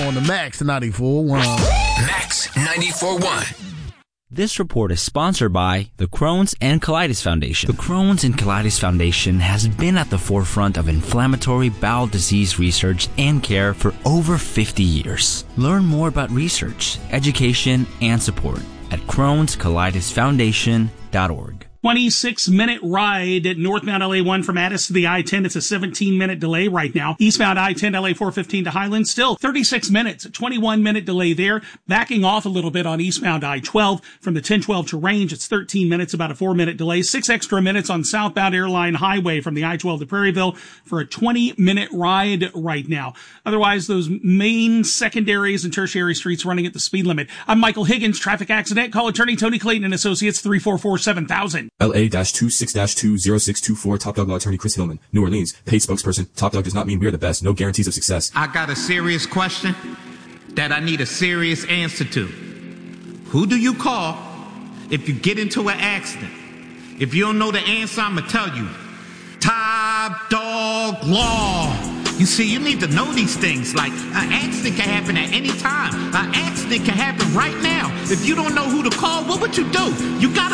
on the Max 94.1. Max 94.1. This report is sponsored by the Crohn's and Colitis Foundation. The Crohn's and Colitis Foundation has been at the forefront of inflammatory bowel disease research and care for over 50 years. Learn more about research, education, and support at Crohn'sColitisFoundation.org. 26-minute ride at northbound LA1 from Addis to the I-10. It's a 17-minute delay right now. Eastbound I-10, LA415 to Highland, still 36 minutes, a 21-minute delay there. Backing off a little bit on eastbound I-12 from the 1012 to Range. It's 13 minutes, about a 4-minute delay. 6 extra minutes on southbound Airline Highway from the I-12 to Prairieville for a 20-minute ride right now. Otherwise, those main secondaries and tertiary streets running at the speed limit. I'm Michael Higgins, traffic accident. Call attorney Tony Clayton and Associates, 344-7000. LA-26-264 Top Dog Law Attorney Chris Hillman. New Orleans. Paid spokesperson. Top Dog does not mean we're the best. No guarantees of success. I got a serious question that I need a serious answer to. Who do you call if you get into an accident? If you don't know the answer, I'm going to tell you. Top Dog Law. You see, you need to know these things. Like, an accident can happen at any time. An accident can happen right now. If you don't know who to call, what would you do? You got